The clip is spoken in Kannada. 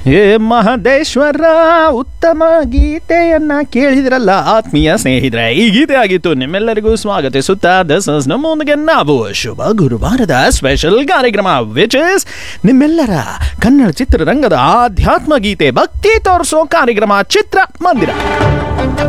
ಹೇ ಮಹದೇಶ್ವರ, ಉತ್ತಮ ಗೀತೆಯನ್ನ ಕೇಳಿದ್ರಲ್ಲ ಆತ್ಮೀಯ ಸ್ನೇಹಿತರೆ. ಈ ಗೀತೆ ಆಗಿತ್ತು. ನಿಮ್ಮೆಲ್ಲರಿಗೂ ಸ್ವಾಗತಿಸುತ್ತಾ ದಿಸ್ ಇಸ್ ನಮ್ಮೊಂದಿಗೆ ನಾವು ಶುಭ ಗುರುವಾರದ ಸ್ಪೆಷಲ್ ಕಾರ್ಯಕ್ರಮ ವಿಚ್ ಇಸ್ ನಿಮ್ಮೆಲ್ಲರ ಕನ್ನಡ ಚಿತ್ರರಂಗದ ಆಧ್ಯಾತ್ಮ ಗೀತೆ ಭಕ್ತಿ ತೋರಿಸೋ ಕಾರ್ಯಕ್ರಮ ಚಿತ್ರ ಮಂದಿರ.